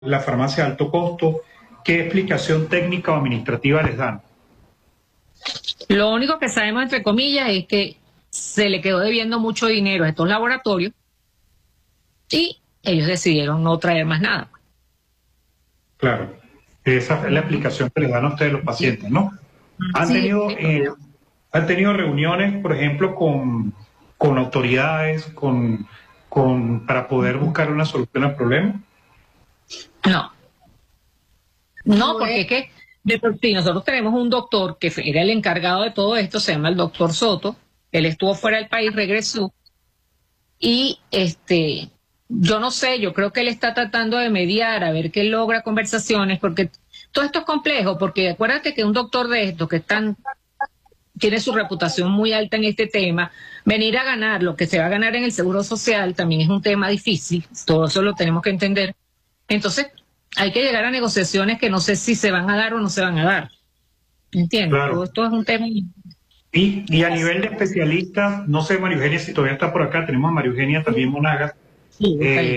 la farmacia de alto costo? ¿Qué explicación técnica o administrativa les dan? Lo único que sabemos, entre comillas, es que se le quedó debiendo mucho dinero a estos laboratorios y ellos decidieron no traer más nada. Claro, esa es la explicación que les dan a ustedes los pacientes, ¿no? ¿Han tenido reuniones, por ejemplo, con autoridades, para poder buscar una solución al problema? No, porque es que de por sí nosotros tenemos un doctor que era el encargado de todo esto, se llama el doctor Soto. Él estuvo fuera del país, regresó y yo no sé, yo creo que él está tratando de mediar, a ver qué logra conversaciones, porque todo esto es complejo, porque acuérdate que un doctor de estos que tiene su reputación muy alta en este tema, venir a ganar lo que se va a ganar en el Seguro Social también es un tema difícil, todo eso lo tenemos que entender. Entonces, hay que llegar a negociaciones que no sé si se van a dar o no se van a dar. ¿Entiendes? Claro. Todo esto es un tema. Y a nivel de especialistas, no sé, María Eugenia, si todavía está por acá, tenemos a María Eugenia también Monagas. Sí,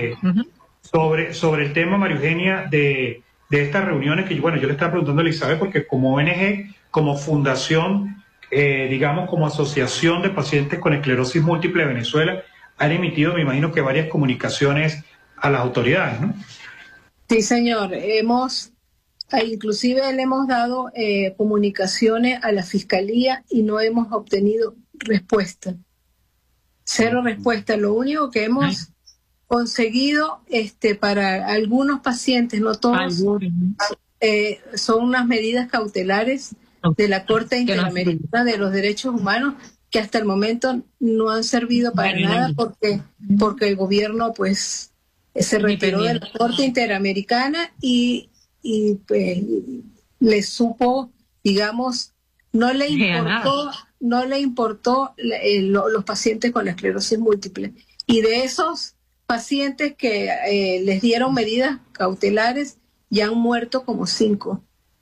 sobre el tema, María Eugenia, de estas reuniones que, bueno, yo le estaba preguntando a Elizabeth, porque como ONG, como fundación, digamos, como asociación de pacientes con esclerosis múltiple de Venezuela, han emitido, me imagino que varias comunicaciones a las autoridades, ¿no? Sí, señor. Inclusive le hemos dado comunicaciones a la Fiscalía y no hemos obtenido respuesta. Cero respuesta. Lo único que hemos conseguido para algunos pacientes, no todos, son unas medidas cautelares de la Corte Interamericana de los Derechos Humanos que hasta el momento no han servido para nada porque el gobierno pues se retiró de la Corte Interamericana y pues le supo, digamos, no le importó los pacientes con esclerosis múltiple. Y de esos pacientes que les dieron medidas cautelares, ya han muerto como 5.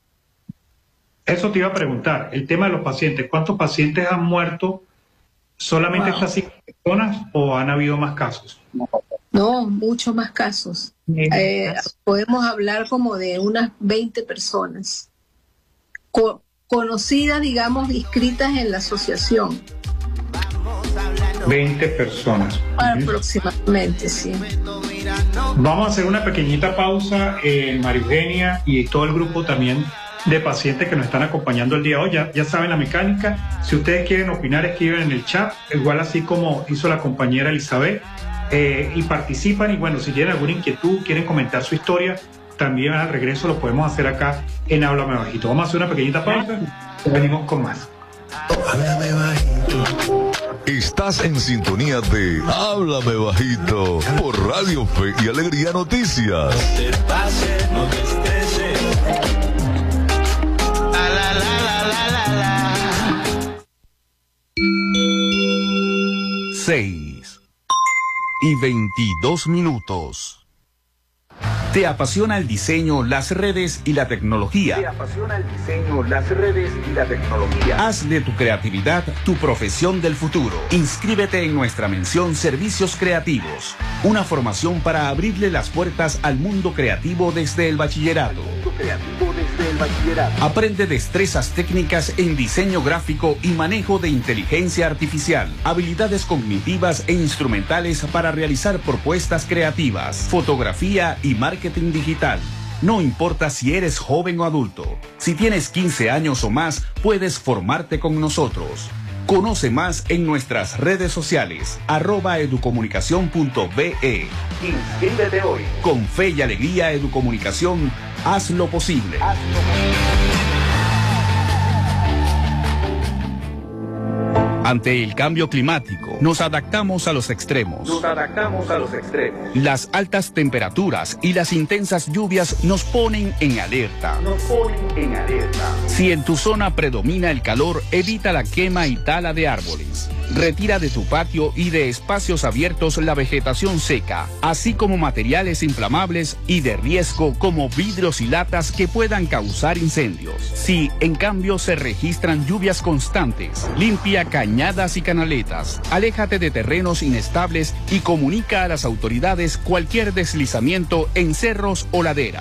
Eso te iba a preguntar, el tema de los pacientes, ¿cuántos pacientes han muerto? ¿Solamente estas 5 personas o han habido más casos? No, muchos más casos. Podemos hablar como de unas 20 personas conocidas, digamos, inscritas en la asociación. 20 personas. Aproximadamente, sí. Vamos a hacer una pequeñita pausa, María Eugenia y todo el grupo también de pacientes que nos están acompañando el día de hoy. Ya saben la mecánica. Si ustedes quieren opinar, escriben en el chat, igual así como hizo la compañera Elizabeth. Y participan, y bueno, si tienen alguna inquietud, quieren comentar su historia, también al regreso lo podemos hacer acá en Háblame Bajito. Vamos a hacer una pequeñita pausa y venimos con más. Háblame Bajito. Estás en sintonía de Háblame Bajito por Radio Fe y Alegría Noticias. No te pases, no te estreses. 6:22. ¿Te apasiona el diseño, las redes y la tecnología? Haz de tu creatividad tu profesión del futuro. Inscríbete en nuestra mención Servicios Creativos, una formación para abrirle las puertas al mundo creativo desde el bachillerato. Aprende destrezas técnicas en diseño gráfico y manejo de inteligencia artificial, habilidades cognitivas e instrumentales para realizar propuestas creativas, fotografía y marketing digital. No importa si eres joven o adulto, si tienes 15 años o más, puedes formarte con nosotros. Conoce más en nuestras redes sociales, @educomunicacion.be. Inscríbete hoy. Con fe y alegría, Educomunicación, haz lo posible. Ante el cambio climático, nos adaptamos a los extremos. Las altas temperaturas y las intensas lluvias nos ponen en alerta. Si en tu zona predomina el calor, evita la quema y tala de árboles. Retira de tu patio y de espacios abiertos la vegetación seca, así como materiales inflamables y de riesgo como vidrios y latas que puedan causar incendios. Si, en cambio, se registran lluvias constantes, limpia cañadas y canaletas, aléjate de terrenos inestables y comunica a las autoridades cualquier deslizamiento en cerros o laderas.